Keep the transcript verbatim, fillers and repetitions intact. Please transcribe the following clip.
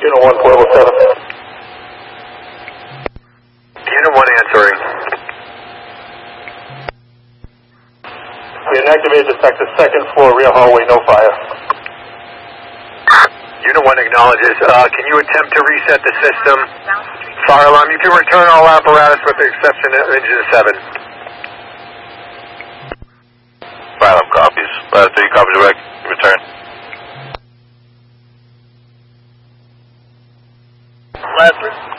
Unit one, level seven. Unit one answering. We inactivated detector, second floor, rear hallway, no fire. Unit one acknowledges. Uh, can you attempt to reset the system? Fire alarm. You can return all apparatus with the exception of engine seven. Fire alarm copies. Uh, three copies direct. Return. Last